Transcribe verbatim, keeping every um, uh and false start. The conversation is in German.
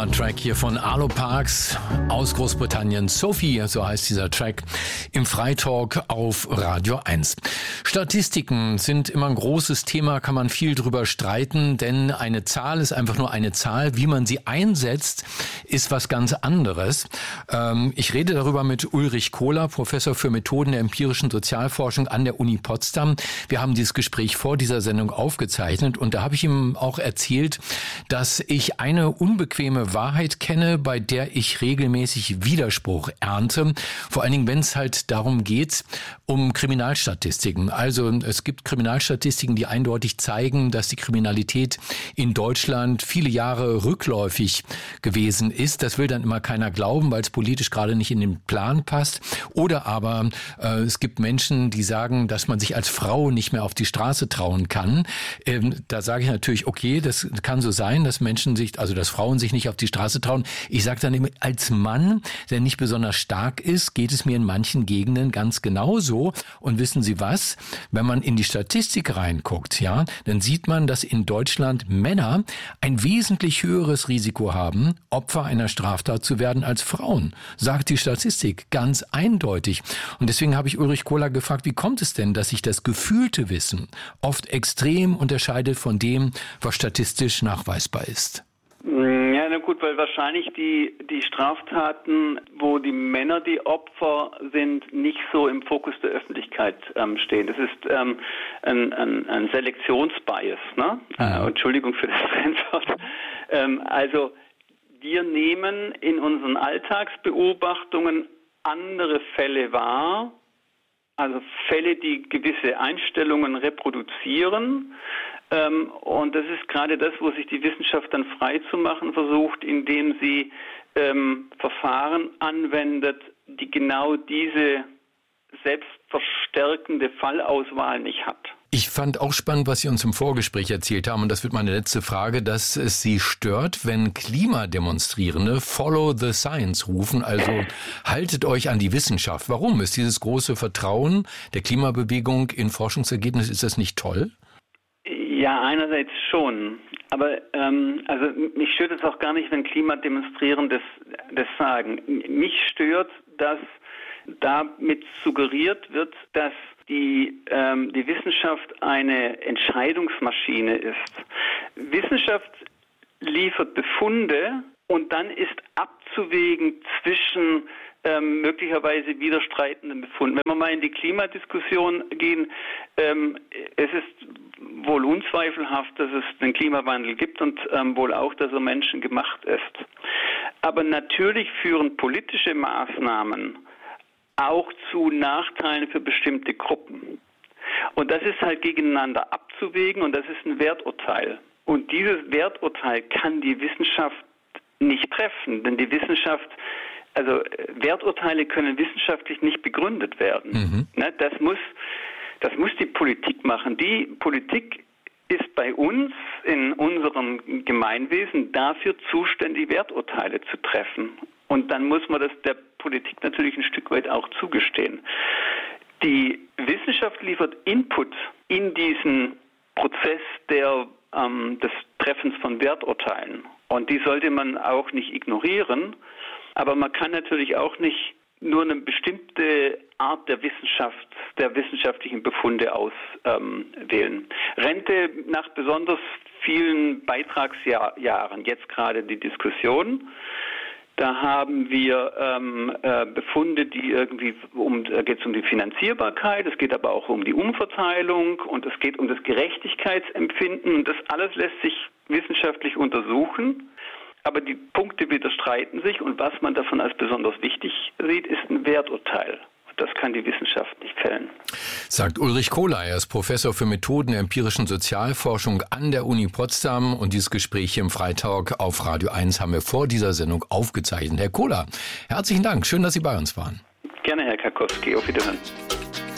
Wunderbarer Track hier von Arlo Parks aus Großbritannien. Sophie, so heißt dieser Track, im Freitalk auf Radio eins. Statistiken sind immer ein großes Thema, kann man viel drüber streiten, denn eine Zahl ist einfach nur eine Zahl. Wie man sie einsetzt, ist was ganz anderes. Ähm, ich rede darüber mit Ulrich Kohler, Professor für Methoden der empirischen Sozialforschung an der Uni Potsdam. Wir haben dieses Gespräch vor dieser Sendung aufgezeichnet und da habe ich ihm auch erzählt, dass ich eine unbequeme Wahrheit kenne, bei der ich regelmäßig Widerspruch ernte. Vor allen Dingen, wenn es halt darum geht, um Kriminalstatistiken. Also es gibt Kriminalstatistiken, die eindeutig zeigen, dass die Kriminalität in Deutschland viele Jahre rückläufig gewesen ist. Das will dann immer keiner glauben, weil es politisch gerade nicht in den Plan passt. Oder aber äh, es gibt Menschen, die sagen, dass man sich als Frau nicht mehr auf die Straße trauen kann. Ähm, da sage ich natürlich, okay, das kann so sein, dass Menschen sich, also dass Frauen sich nicht auf die Straße trauen. Ich sage dann immer, als Mann, der nicht besonders stark ist, geht es mir in manchen Gegenden ganz genauso. Und wissen Sie was? Wenn man in die Statistik reinguckt, ja, dann sieht man, dass in Deutschland Männer ein wesentlich höheres Risiko haben, Opfer einer Straftat zu werden als Frauen. Sagt die Statistik ganz eindeutig. Und deswegen habe ich Ulrich Kohler gefragt, wie kommt es denn, dass sich das gefühlte Wissen oft extrem unterscheidet von dem, was statistisch nachweisbar ist? Ja, na gut, weil wahrscheinlich die, die Straftaten, wo die Männer die Opfer sind, nicht so im Fokus der Öffentlichkeit ähm, stehen. Das ist ähm, ein, ein, ein Selektionsbias, ne? Ja. Äh, Entschuldigung für das Fremdwort. Ähm, also wir nehmen in unseren Alltagsbeobachtungen andere Fälle wahr, also Fälle, die gewisse Einstellungen reproduzieren. Ähm, und das ist gerade das, wo sich die Wissenschaft dann frei zu machen versucht, indem sie ähm, Verfahren anwendet, die genau diese selbstverstärkende Fallauswahl nicht hat. Ich fand auch spannend, was Sie uns im Vorgespräch erzählt haben, und das wird meine letzte Frage, dass es Sie stört, wenn Klimademonstrierende Follow the Science rufen, also haltet euch an die Wissenschaft. Warum? Ist dieses große Vertrauen der Klimabewegung in Forschungsergebnisse, ist das nicht toll? Ja, einerseits schon. Aber ähm, also mich stört es auch gar nicht, wenn Klimademonstrierende das, das sagen. Mich stört, dass damit suggeriert wird, dass die, ähm, die Wissenschaft eine Entscheidungsmaschine ist. Wissenschaft liefert Befunde und dann ist abzuwägen zwischen ähm, möglicherweise widerstreitenden Befunden. Wenn wir mal in die Klimadiskussion gehen, ähm, es ist wohl unzweifelhaft, dass es den Klimawandel gibt und ähm, wohl auch, dass er menschengemacht ist. Aber natürlich führen politische Maßnahmen auch zu Nachteilen für bestimmte Gruppen. Und das ist halt gegeneinander abzuwägen und das ist ein Werturteil. Und dieses Werturteil kann die Wissenschaft nicht treffen, denn die Wissenschaft, also Werturteile können wissenschaftlich nicht begründet werden. Mhm. Ne, das muss, das muss die Politik machen. Die Politik ist bei uns in unserem Gemeinwesen dafür zuständig, Werturteile zu treffen. Und dann muss man das der Politik natürlich ein Stück weit auch zugestehen. Die Wissenschaft liefert Input in diesen Prozess der, ähm, des Treffens von Werturteilen. Und die sollte man auch nicht ignorieren. Aber man kann natürlich auch nicht nur eine bestimmte Art der Wissenschaft, der wissenschaftlichen Befunde auswählen. Ähm, Rente nach besonders vielen Beitragsjahren, jetzt gerade die Diskussion. Da haben wir ähm, äh, Befunde, die irgendwie um, da geht es um die Finanzierbarkeit, es geht aber auch um die Umverteilung und es geht um das Gerechtigkeitsempfinden. Und das alles lässt sich wissenschaftlich untersuchen, aber die Punkte widerstreiten sich und was man davon als besonders wichtig sieht, ist ein Werturteil. Das kann die Wissenschaft nicht fällen. Sagt Ulrich Kohler, er ist Professor für Methoden der empirischen Sozialforschung an der Uni Potsdam. Und dieses Gespräch hier im Freitalk auf Radio eins haben wir vor dieser Sendung aufgezeichnet. Herr Kohler, herzlichen Dank. Schön, dass Sie bei uns waren. Gerne, Herr Karkowski. Auf Wiederhören.